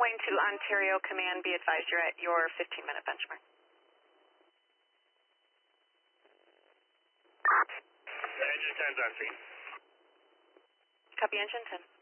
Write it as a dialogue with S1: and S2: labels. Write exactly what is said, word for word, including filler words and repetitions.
S1: Wayne to Ontario Command, be advised you're at your fifteen minute benchmark.
S2: Engine ten's on scene.
S1: Copy, engine ten.